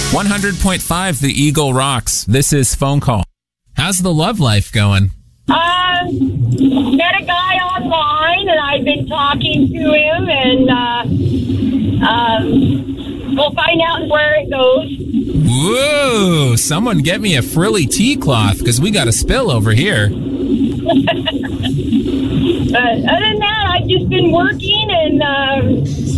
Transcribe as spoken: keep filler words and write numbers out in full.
one hundred point five, The Eagle rocks. This is Phone Call. How's the love life going? Uh, met a guy online, and I've been talking to him, and uh, um, we'll find out where it goes. Whoa! Someone get me a frilly tea cloth, because we got a spill over here. But other than that, I've just been working and... Um,